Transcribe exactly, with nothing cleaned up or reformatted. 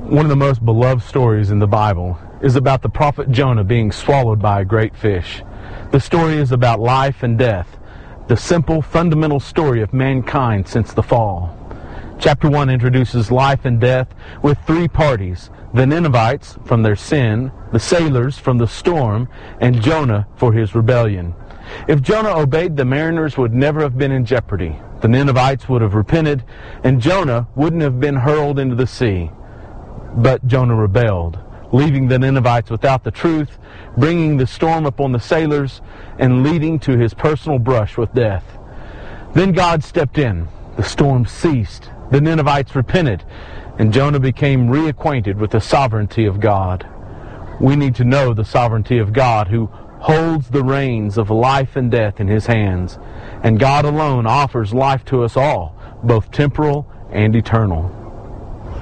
One of the most beloved stories in the Bible is about the prophet Jonah being swallowed by a great fish. The story is about life and death, the simple, fundamental story of mankind since the fall. Chapter one introduces life and death with three parties: the Ninevites from their sin, the sailors from the storm, and Jonah for his rebellion. If Jonah obeyed, the mariners would never have been in jeopardy. The Ninevites would have repented, and Jonah wouldn't have been hurled into the sea. But Jonah rebelled, leaving the Ninevites without the truth, bringing the storm upon the sailors, and leading to his personal brush with death. Then God stepped in. The storm ceased. The Ninevites repented, and Jonah became reacquainted with the sovereignty of God. We need to know the sovereignty of God, who holds the reins of life and death in his hands. And God alone offers life to us all, both temporal and eternal.